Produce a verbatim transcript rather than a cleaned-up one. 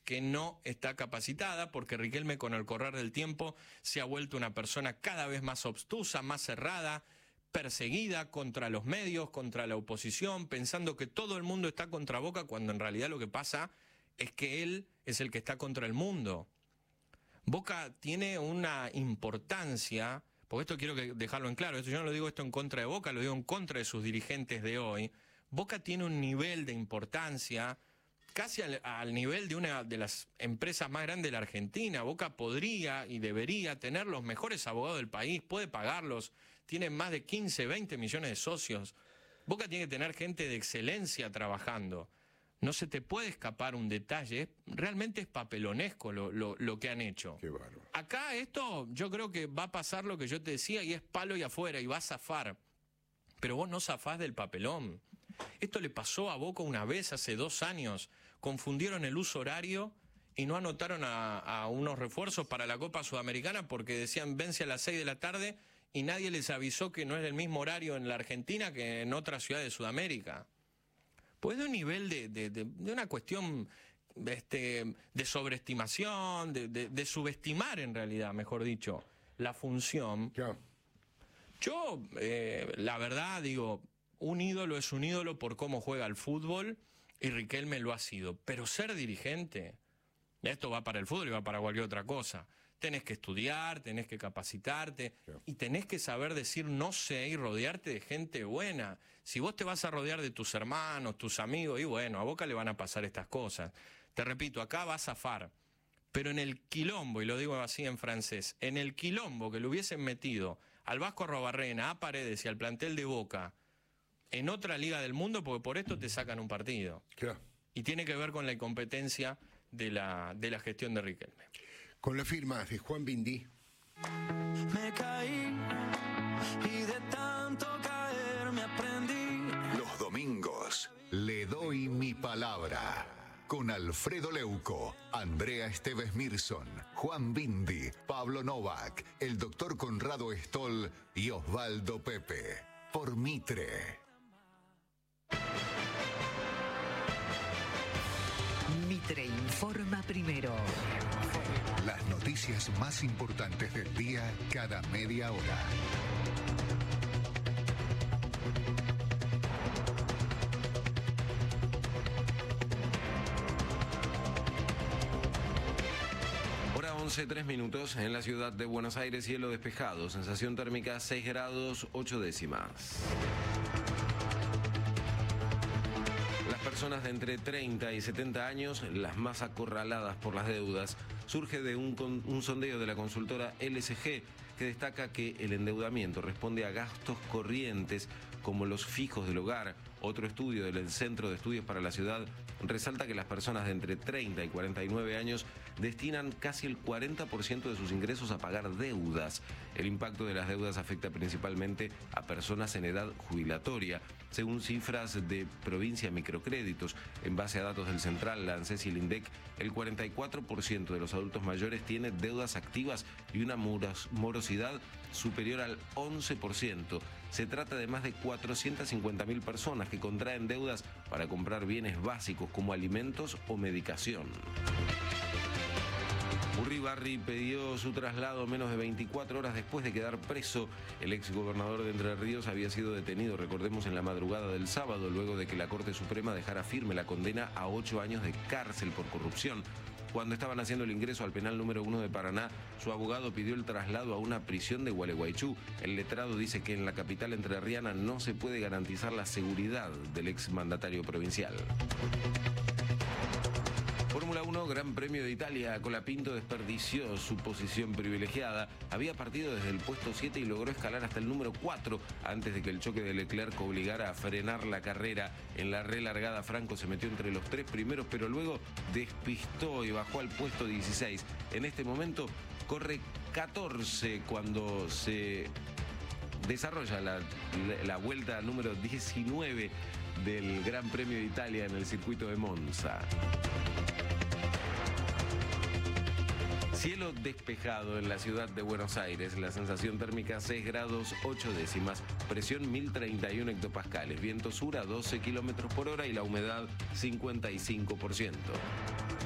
que no está capacitada, porque Riquelme con el correr del tiempo se ha vuelto una persona cada vez más obstusa, más cerrada, perseguida contra los medios, contra la oposición, pensando que todo el mundo está contra Boca, cuando en realidad lo que pasa es que él es el que está contra el mundo. Boca tiene una importancia, porque esto quiero que dejarlo en claro, esto yo no lo digo esto en contra de Boca, lo digo en contra de sus dirigentes de hoy. Boca tiene un nivel de importancia casi al, al nivel de una de las empresas más grandes de la Argentina. Boca podría y debería tener los mejores abogados del país, puede pagarlos, tiene más de quince, veinte millones de socios. Boca tiene que tener gente de excelencia trabajando. No se te puede escapar un detalle, realmente es papelonesco lo, lo, lo que han hecho. Qué bárbaro. Acá esto yo creo que va a pasar lo que yo te decía y es palo y afuera y va a zafar. Pero vos no zafás del papelón. Esto le pasó a Boca una vez hace dos años. Confundieron el uso horario y no anotaron a, a unos refuerzos para la Copa Sudamericana porque decían vence a las seis de la tarde y nadie les avisó que no es el mismo horario en la Argentina que en otras ciudades de Sudamérica. Pues de un nivel de, de, de, de una cuestión este, de sobreestimación, de, de, de subestimar en realidad, mejor dicho, la función. Claro. Yo, eh, la verdad, digo, un ídolo es un ídolo por cómo juega al fútbol y Riquelme lo ha sido. Pero ser dirigente, esto va para el fútbol y va para cualquier otra cosa. Tenés que estudiar, tenés que capacitarte Claro. y tenés que saber decir no sé y rodearte de gente buena. Si vos te vas a rodear de tus hermanos, tus amigos, y bueno, a Boca le van a pasar estas cosas. Te repito, acá va a zafar. Pero en el quilombo, y lo digo así en francés, en el quilombo que le hubiesen metido al Vasco Arrobarrena, a Paredes y al plantel de Boca en otra liga del mundo, porque por esto te sacan un partido. Claro. Y tiene que ver con la incompetencia de la, de la gestión de Riquelme. Con la firma de Juan Bindi. Me caí y de tanto caer me aprendí. Los domingos le doy mi palabra. Con Alfredo Leuco, Andrea Esteves Mirson, Juan Bindi, Pablo Novak, el doctor Conrado Stoll y Osvaldo Pepe. Por Mitre. Mitre informa primero. Las noticias más importantes del día cada media hora. Hora once, tres minutos en la ciudad de Buenos Aires, cielo despejado, sensación térmica seis grados, ocho décimas. Las personas de entre treinta y setenta años, las más acorraladas por las deudas, surge de un, un sondeo de la consultora L S G que destaca que el endeudamiento responde a gastos corrientes como los fijos del hogar. Otro estudio del Centro de Estudios para la Ciudad resalta que las personas de entre treinta y cuarenta y nueve años destinan casi el cuarenta por ciento de sus ingresos a pagar deudas. El impacto de las deudas afecta principalmente a personas en edad jubilatoria. Según cifras de Provincia Microcréditos, en base a datos del Central, la ANSES y el INDEC, el cuarenta y cuatro por ciento de los adultos mayores tiene deudas activas y una moros- morosidad superior al once por ciento. Se trata de más de cuatrocientas cincuenta mil personas que contraen deudas para comprar bienes básicos como alimentos o medicación. Urribarri pidió su traslado menos de veinticuatro horas después de quedar preso. El exgobernador de Entre Ríos había sido detenido, recordemos, en la madrugada del sábado, luego de que la Corte Suprema dejara firme la condena a ocho años de cárcel por corrupción. Cuando estaban haciendo el ingreso al penal número uno de Paraná, su abogado pidió el traslado a una prisión de Gualeguaychú. El letrado dice que en la capital entrerriana no se puede garantizar la seguridad del exmandatario provincial. Fórmula uno, Gran Premio de Italia. Colapinto desperdició su posición privilegiada. Había partido desde el puesto siete y logró escalar hasta el número cuatro antes de que el choque de Leclerc obligara a frenar la carrera. En la relargada, Franco se metió entre los tres primeros, pero luego despistó y bajó al puesto dieciséis. En este momento corre catorce cuando se desarrolla la, la, la vuelta número diecinueve del Gran Premio de Italia en el circuito de Monza. Cielo despejado en la ciudad de Buenos Aires, la sensación térmica seis grados ocho décimas, presión mil treinta y uno hectopascales, viento sur a doce kilómetros por hora y la humedad cincuenta y cinco por ciento.